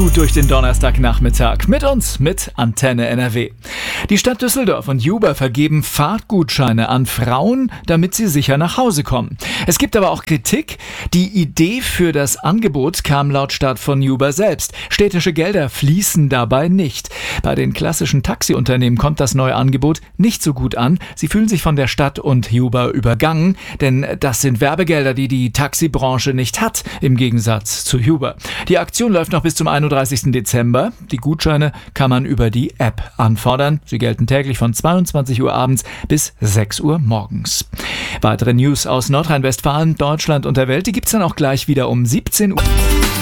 Gut durch den Donnerstagnachmittag mit uns, mit Antenne NRW. Die Stadt Düsseldorf und Uber vergeben Fahrtgutscheine an Frauen, damit sie sicher nach Hause kommen. Es gibt aber auch Kritik. Die Idee für das Angebot kam laut Stadt von Uber selbst. Städtische Gelder fließen dabei nicht. Bei den klassischen Taxiunternehmen kommt das neue Angebot nicht so gut an. Sie fühlen sich von der Stadt und Uber übergangen, denn das sind Werbegelder, die die Taxibranche nicht hat, im Gegensatz zu Uber. Die Aktion läuft noch bis zum 31. Dezember. Die Gutscheine kann man über die App anfordern. Sie gelten täglich von 22 Uhr abends bis 6 Uhr morgens. Weitere News aus Nordrhein-Westfalen, Deutschland und der Welt, die gibt's dann auch gleich wieder um 17 Uhr.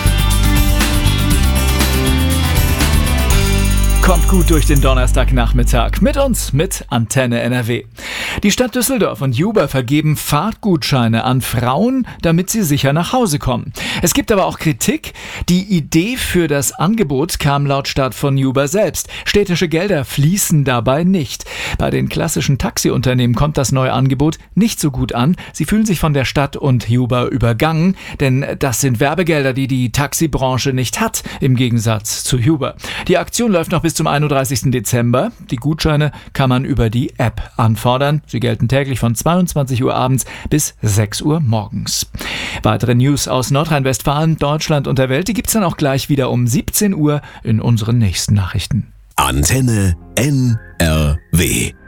Kommt gut durch den Donnerstagnachmittag mit uns, mit Antenne NRW. Die Stadt Düsseldorf und Uber vergeben Fahrtgutscheine an Frauen, damit sie sicher nach Hause kommen. Es gibt aber auch Kritik. Die Idee für das Angebot kam laut Stadt von Uber selbst. Städtische Gelder fließen dabei nicht. Bei den klassischen Taxiunternehmen kommt das neue Angebot nicht so gut an. Sie fühlen sich von der Stadt und Uber übergangen, denn das sind Werbegelder, die die Taxibranche nicht hat, im Gegensatz zu Uber. Die Aktion läuft noch bis zum 31. Dezember. Die Gutscheine kann man über die App anfordern. Sie gelten täglich von 22 Uhr abends bis 6 Uhr morgens. Weitere News aus Nordrhein-Westfalen, Deutschland und der Welt, die gibt's dann auch gleich wieder um 17 Uhr in unseren nächsten Nachrichten. Antenne NRW.